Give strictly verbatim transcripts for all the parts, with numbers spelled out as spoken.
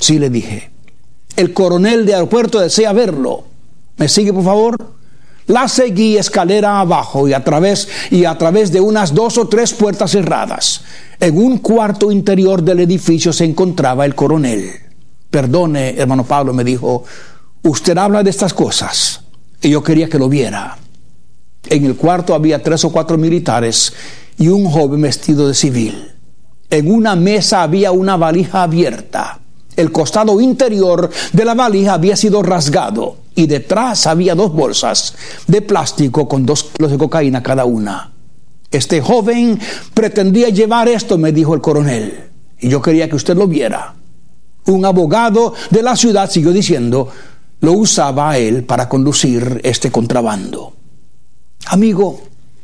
Sí, le dije. El coronel de aeropuerto desea verlo. ¿Me sigue, por favor? La seguí escalera abajo y a través, y a través de unas dos o tres puertas cerradas. En un cuarto interior del edificio se encontraba el coronel. Perdone, hermano Pablo, me dijo, usted habla de estas cosas y yo quería que lo viera. En el cuarto había tres o cuatro militares y un joven vestido de civil. En una mesa había una valija abierta. El costado interior de la valija había sido rasgado y detrás había dos bolsas de plástico con dos kilos de cocaína cada una. Este joven pretendía llevar esto, me dijo el coronel, y yo quería que usted lo viera. Un abogado de la ciudad, siguió diciendo, lo usaba a él para conducir este contrabando. Amigo,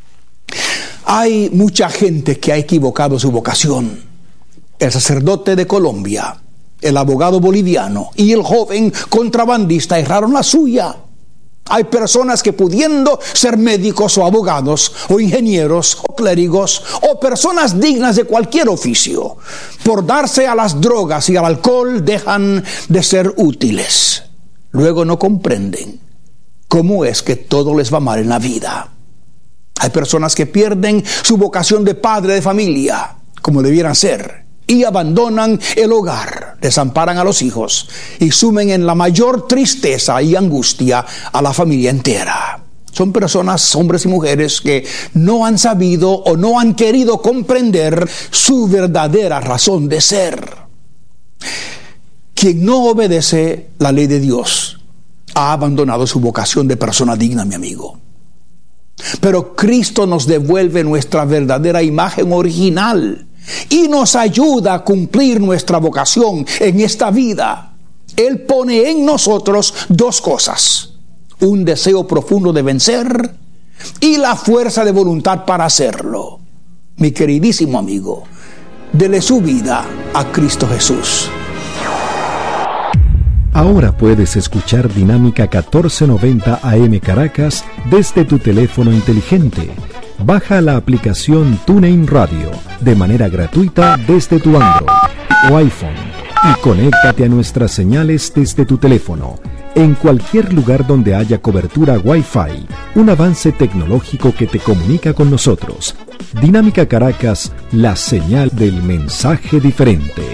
hay mucha gente que ha equivocado su vocación. El sacerdote de Colombia, el abogado boliviano y el joven contrabandista erraron la suya. Hay personas que pudiendo ser médicos o abogados o ingenieros o clérigos o personas dignas de cualquier oficio, por darse a las drogas y al alcohol dejan de ser útiles. Luego no comprenden cómo es que todo les va mal en la vida. Hay personas que pierden su vocación de padre de familia, como debieran ser, y abandonan el hogar, desamparan a los hijos y sumen en la mayor tristeza y angustia a la familia entera. Son personas, hombres y mujeres, que no han sabido o no han querido comprender su verdadera razón de ser. Quien no obedece la ley de Dios ha abandonado su vocación de persona digna, mi amigo. Pero Cristo nos devuelve nuestra verdadera imagen original y nos ayuda a cumplir nuestra vocación en esta vida. Él pone en nosotros dos cosas: un deseo profundo de vencer y la fuerza de voluntad para hacerlo. Mi queridísimo amigo, dele su vida a Cristo Jesús. Ahora puedes escuchar Dinámica catorce noventa A M Caracas desde tu teléfono inteligente. Baja la aplicación TuneIn Radio de manera gratuita desde tu Android o iPhone y conéctate a nuestras señales desde tu teléfono en cualquier lugar donde haya cobertura Wi-Fi, un avance tecnológico que te comunica con nosotros. Dinámica Caracas, la señal del mensaje diferente.